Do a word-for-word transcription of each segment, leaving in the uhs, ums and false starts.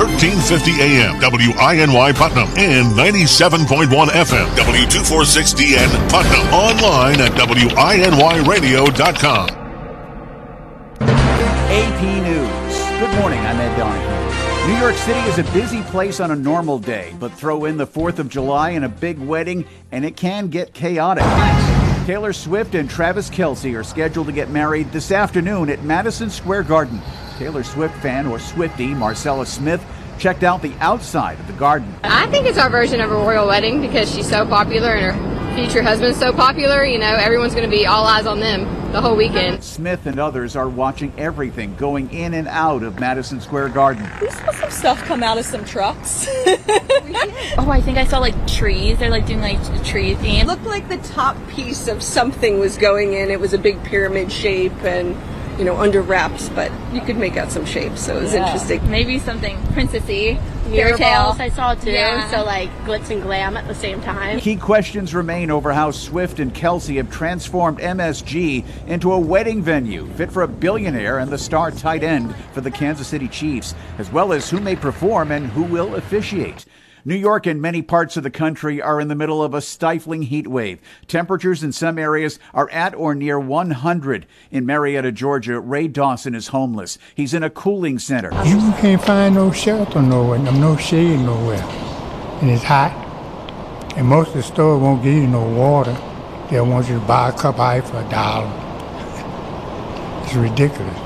thirteen fifty A M W I N Y Putnam and ninety-seven point one F M W two forty-six D N Putnam. Online at W I N Y radio dot com. A P News. Good morning, I'm Ed Donahue. New York City is a busy place on a normal day, but throw in the fourth of July and a big wedding, and it can get chaotic. Taylor Swift and Travis Kelce are scheduled to get married this afternoon at Madison Square Garden. Taylor Swift fan, or Swiftie, Marcella Smith, checked out the outside of the garden. I think it's our version of a royal wedding because she's so popular and her future husband's so popular. You know, everyone's going to be all eyes on them the whole weekend. Smith and others are watching everything going in and out of Madison Square Garden. We saw some stuff come out of some trucks. Oh, I think I saw like trees. They're like doing like a tree theme. It looked like the top piece of something was going in. It was a big pyramid shape and, you know, under wraps, but you could make out some shapes, so it was yeah. interesting. Maybe something princessy, fairy tale. I saw too, yeah. So like glitz and glam at the same time. Key questions remain over how Swift and Kelce have transformed M S G into a wedding venue fit for a billionaire and the star tight end for the Kansas City Chiefs, as well as who may perform and who will officiate. New York and many parts of the country are in the middle of a stifling heat wave. Temperatures in some areas are at or near one hundred. In Marietta, Georgia, Ray Dawson is homeless. He's in a cooling center. You can't find no shelter nowhere, no shade nowhere. And it's hot. And most of the stores won't give you no water. They'll want you to buy a cup of ice for a dollar. It's ridiculous.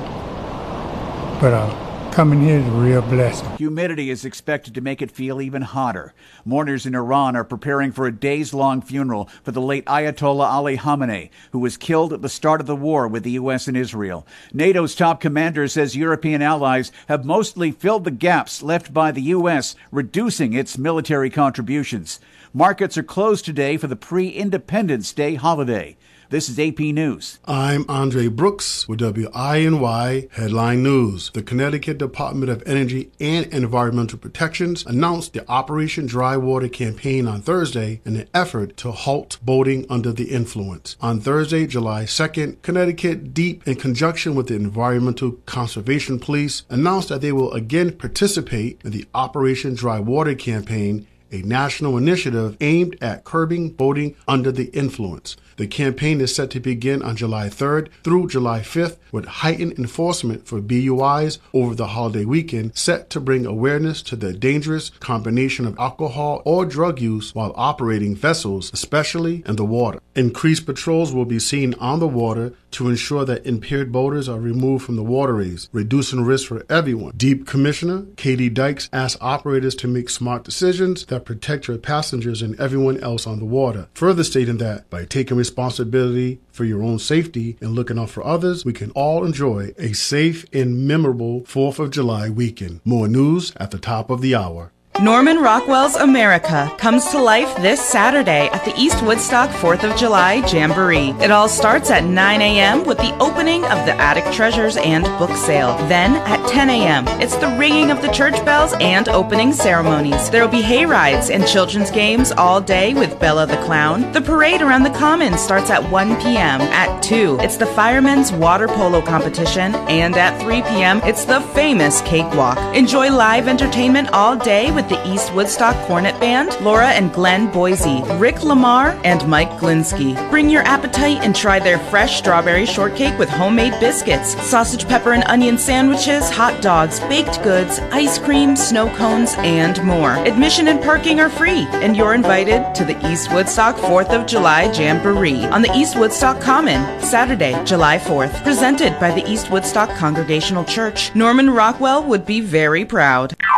But, uh, coming here is a real blessing. Humidity is expected to make it feel even hotter. Mourners in Iran are preparing for a days-long funeral for the late Ayatollah Ali Khamenei, who was killed at the start of the war with the U S and Israel. NATO's top commander says European allies have mostly filled the gaps left by the U S, reducing its military contributions. Markets are closed today for the pre-Independence Day holiday. This is A P News. I'm Andre Brooks with W I N Y Headline News. The Connecticut Department of Energy and Environmental Protections announced the Operation Dry Water campaign on Thursday in an effort to halt boating under the influence. On Thursday, July second, Connecticut DEEP, in conjunction with the Environmental Conservation Police, announced that they will again participate in the Operation Dry Water campaign, a national initiative aimed at curbing boating under the influence. The campaign is set to begin on July third through July fifth with heightened enforcement for B U Is over the holiday weekend, set to bring awareness to the dangerous combination of alcohol or drug use while operating vessels, especially in the water. Increased patrols will be seen on the water to ensure that impaired boaters are removed from the waterways, reducing risk for everyone. DEEP Commissioner Katie Dykes asked operators to make smart decisions that protect your passengers and everyone else on the water, further stating that by taking responsibility for your own safety and looking out for others, we can all enjoy a safe and memorable fourth of July weekend. More news at the top of the hour. Norman Rockwell's America comes to life this Saturday at the East Woodstock fourth of July Jamboree. It all starts at nine a.m. with the opening of the Attic Treasures and book sale. Then at ten a.m. it's the ringing of the church bells and opening ceremonies. There will be hay rides and children's games all day with Bella the Clown. The parade around the Commons starts at one p.m. At two, it's the Firemen's Water Polo Competition. And at three p.m. it's the famous Cakewalk. Enjoy live entertainment all day with the East Woodstock Cornet Band, Laura and Glenn Boise, Rick Lamar, and Mike Glinsky. Bring your appetite and try their fresh strawberry shortcake with homemade biscuits, sausage, pepper, and onion sandwiches, hot dogs, baked goods, ice cream, snow cones, and more. Admission and parking are free, and you're invited to the East Woodstock fourth of July Jamboree on the East Woodstock Common, Saturday, July fourth. Presented by the East Woodstock Congregational Church. Norman Rockwell would be very proud.